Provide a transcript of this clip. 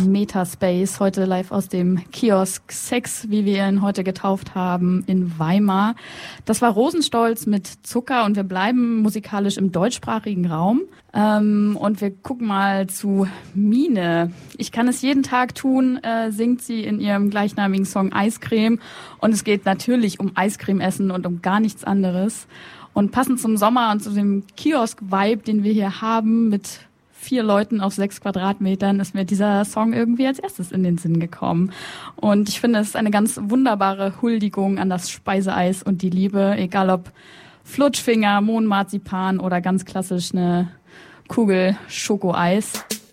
Metaspace, heute live aus dem Kiosk Sex, wie wir ihn heute getauft haben, in Weimar. Das war Rosenstolz mit Zucker und wir bleiben musikalisch im deutschsprachigen Raum. Und wir gucken mal zu Mine. Ich kann es jeden Tag tun, singt sie in ihrem gleichnamigen Song Eiscreme. Und es geht natürlich um Eiscreme essen und um gar nichts anderes. Und passend zum Sommer und zu dem Kiosk-Vibe, den wir hier haben, mit 4 Leuten auf 6 Quadratmetern, ist mir dieser Song irgendwie als erstes in den Sinn gekommen. Und ich finde, es ist eine ganz wunderbare Huldigung an das Speiseeis und die Liebe, egal ob Flutschfinger, Mohnmarzipan oder ganz klassisch eine Kugel Schokoeis.